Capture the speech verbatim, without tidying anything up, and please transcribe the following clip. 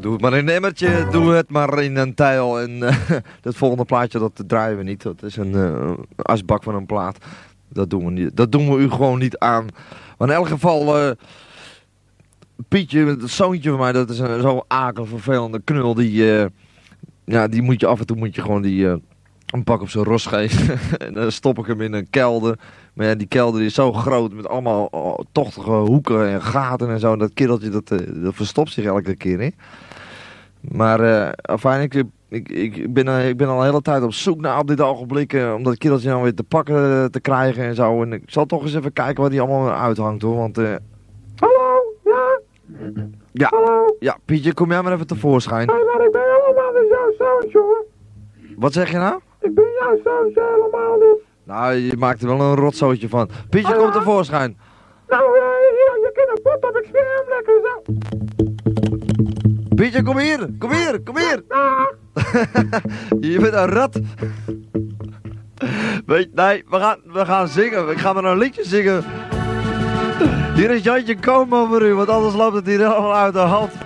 Doe het maar in een emmertje, doe het maar in een tijl. En uh, het volgende plaatje, dat draaien we niet. Dat is een uh, asbak van een plaat. Dat doen we niet. Dat doen we u gewoon niet aan. Maar in elk geval, uh, Pietje, het zoontje van mij, dat is een zo akelig vervelende knul. Die, uh, ja, die moet je af en toe moet je gewoon die, uh, een pak op zijn ros geven. En dan stop ik hem in een kelder. Maar ja, die kelder is zo groot met allemaal oh, tochtige hoeken en gaten en zo. Dat kereltje, dat, uh, dat verstopt zich elke keer, hè. Maar uh, afijn, ik, ik, ik, ben, uh, ik ben al de hele tijd op zoek naar op dit ogenblik. Uh, om dat kereltje nou weer te pakken uh, te krijgen en zo. En ik zal toch eens even kijken waar die allemaal uithangt, hoor. Want, uh... Hallo, ja? Ja, Hallo? Ja, Pietje, kom jij maar even tevoorschijn. Hé, maar ik ben helemaal niet jouw zoontje, hoor. Wat zeg je nou? Ik ben jouw zoontje helemaal niet. Nou, je maakt er wel een rotzootje van. Pietje, kom tevoorschijn. Nou, uh, hier, je kunt een pot op het scherm lekker zo. Pietje, kom hier, kom hier, kom hier. Dag. Je bent een rat. Weet, nee, we gaan, we gaan zingen. Ik ga maar een liedje zingen. Hier is Jantje Koopman voor u, want anders loopt het hier allemaal uit de hand.